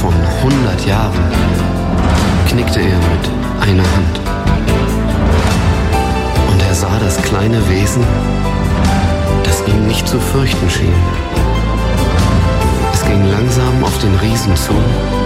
von 100 Jahren knickte er mit einer Hand. Und er sah das kleine Wesen, das ihn nicht zu fürchten schien. Es ging langsam auf den Riesen zu